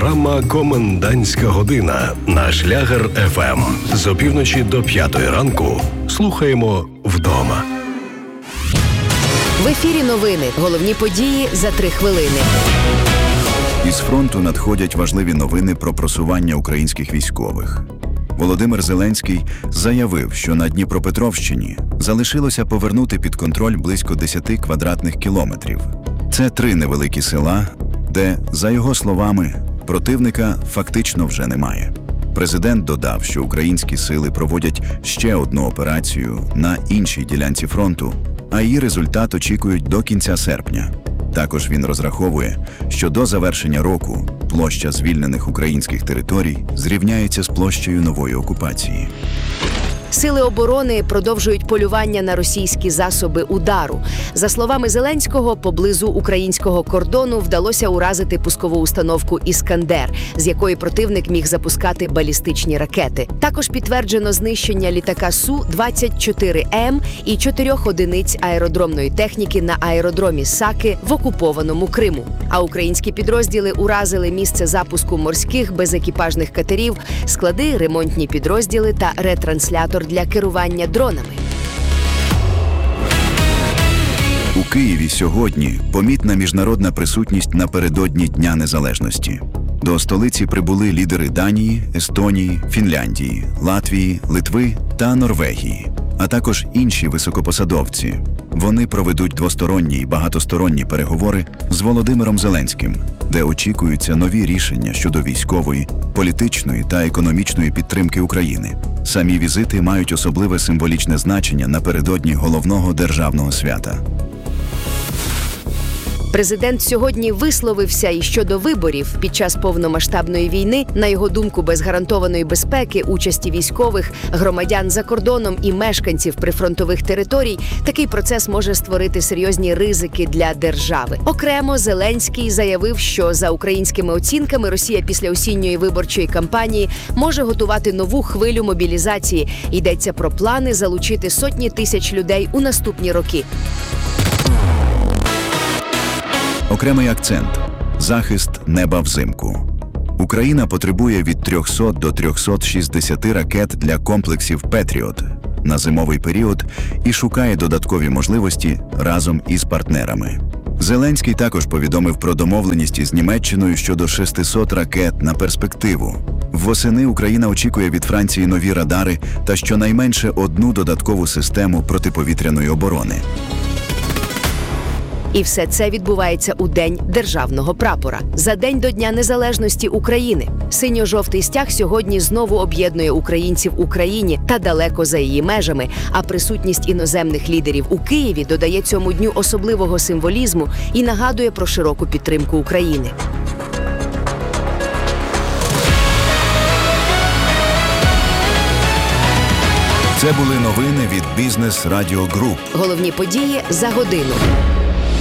Програма «Комендантська година» на Шлягер ФМ. З опівночі до 5 ранку слухаємо вдома. В ефірі новини. Головні події за 3 хвилини. Із фронту надходять важливі новини про просування українських військових. Володимир Зеленський заявив, що на Дніпропетровщині залишилося повернути під контроль близько 10 квадратних кілометрів. Це 3 невеликі села, де, за його словами, противника фактично вже немає. Президент додав, що українські сили проводять ще одну операцію на іншій ділянці фронту, а її результат очікують до кінця серпня. Також він розраховує, що до завершення року площа звільнених українських територій зрівняється з площею нової окупації. Сили оборони продовжують полювання на російські засоби удару. За словами Зеленського, поблизу українського кордону вдалося уразити пускову установку «Іскандер», з якої противник міг запускати балістичні ракети. Також підтверджено знищення літака Су-24М і 4 одиниць аеродромної техніки на аеродромі Саки в окупованому Криму. А українські підрозділи уразили місце запуску морських безекіпажних катерів, склади, ремонтні підрозділи та ретранслятор для керування дронами. У Києві сьогодні помітна міжнародна присутність напередодні Дня Незалежності. До столиці прибули лідери Данії, Естонії, Фінляндії, Латвії, Литви та Норвегії, а також інші високопосадовці. Вони проведуть двосторонні і багатосторонні переговори з Володимиром Зеленським, де очікуються нові рішення щодо військової, політичної та економічної підтримки України. Самі візити мають особливе символічне значення напередодні головного державного свята. Президент сьогодні висловився і щодо виборів. Під час повномасштабної війни, на його думку, без гарантованої безпеки, участі військових, громадян за кордоном і мешканців прифронтових територій, такий процес може створити серйозні ризики для держави. Окремо, Зеленський заявив, що за українськими оцінками Росія після осінньої виборчої кампанії може готувати нову хвилю мобілізації. Йдеться про плани залучити сотні тисяч людей у наступні роки. Окремий акцент – захист неба взимку. Україна потребує від 300 до 360 ракет для комплексів «Петріот» на зимовий період і шукає додаткові можливості разом із партнерами. Зеленський також повідомив про домовленість із Німеччиною щодо 600 ракет на перспективу. Восени Україна очікує від Франції нові радари та щонайменше одну додаткову систему протиповітряної оборони. І все це відбувається у День державного прапора. За день до Дня Незалежності України. Синьо-жовтий стяг сьогодні знову об'єднує українців в Україні та далеко за її межами, а присутність іноземних лідерів у Києві додає цьому дню особливого символізму і нагадує про широку підтримку України. Це були новини від Бізнес Радіо Груп. Головні події за годину.